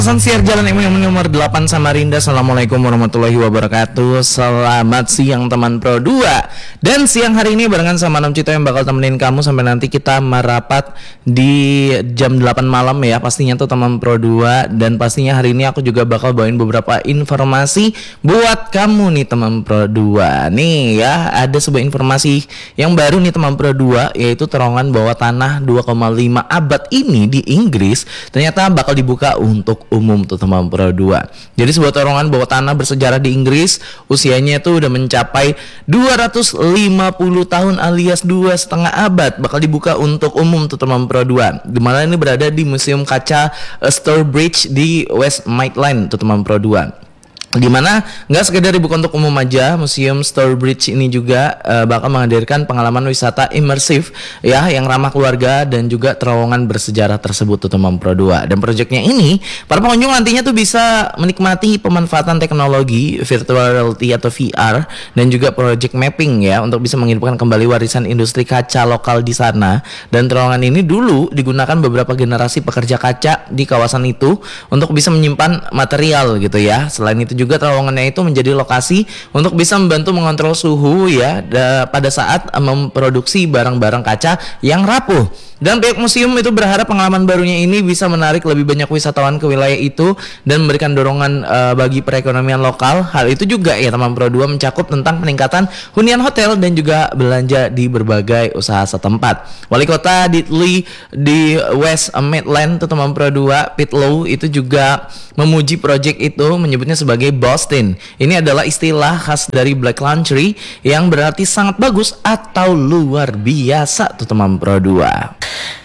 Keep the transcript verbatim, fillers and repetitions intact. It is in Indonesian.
Pesan siar Jalan M M nomor delapan Samarinda. Assalamualaikum warahmatullahi wabarakatuh. Selamat siang teman Pro dua. Dan siang hari ini barengan sama Nom Cito yang bakal temenin kamu sampai nanti kita merapat di jam delapan malam ya. Pastinya tuh teman Pro dua. Dan pastinya hari ini aku juga bakal bawain beberapa informasi buat kamu nih teman Pro dua. Nih ya, ada sebuah informasi yang baru nih teman Pro dua, yaitu terowongan bawah tanah dua koma lima abad ini di Inggris ternyata bakal dibuka untuk umum tuh teman Pro dua. Jadi sebuah terowongan bawah tanah bersejarah di Inggris, usianya itu udah mencapai dua ratus lima puluh tahun alias dua setengah abad, bakal dibuka untuk umum tuh teman Pro dua. Dimana ini berada di Museum Kaca uh, Stourbridge di West Midlands tuh teman Pro dua. Dimana nggak sekedar dibuka untuk umum aja, Museum Stourbridge ini juga uh, bakal menghadirkan pengalaman wisata imersif ya yang ramah keluarga dan juga terowongan bersejarah tersebut tuh teman Pro dua. Dan proyeknya ini para pengunjung nantinya tuh bisa menikmati pemanfaatan teknologi virtual reality atau V R dan juga project mapping ya untuk bisa menghidupkan kembali warisan industri kaca lokal di sana. Dan terowongan ini dulu digunakan beberapa generasi pekerja kaca di kawasan itu untuk bisa menyimpan material gitu ya. Selain itu juga terowongannya itu menjadi lokasi untuk bisa membantu mengontrol suhu ya da, pada saat memproduksi barang-barang kaca yang rapuh. Dan pihak museum itu berharap pengalaman barunya ini bisa menarik lebih banyak wisatawan ke wilayah itu dan memberikan dorongan uh, bagi perekonomian lokal. Hal itu juga ya teman Pro dua mencakup tentang peningkatan hunian hotel dan juga belanja di berbagai usaha setempat. Wali Kota Ditley di West Midlands teman Pro dua, Pete Lowe itu juga memuji proyek itu, menyebutnya sebagai Boston. Ini adalah istilah khas dari Black Country yang berarti sangat bagus atau luar biasa tuh teman Pro dua.